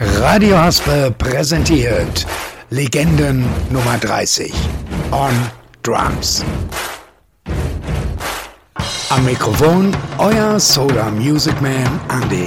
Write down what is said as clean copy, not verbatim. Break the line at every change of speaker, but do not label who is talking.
Radio Haspe präsentiert Legenden Nummer 30 on Drums. Am Mikrofon euer Solar Music Man Andy.